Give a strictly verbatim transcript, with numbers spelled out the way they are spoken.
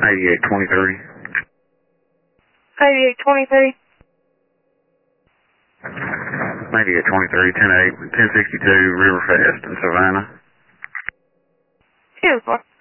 eighty-eight twenty-three. eighty-eight twenty-three. eighty-eight twenty-three, ten eight, ten sixty-two, Riverfest in Savannah. two four.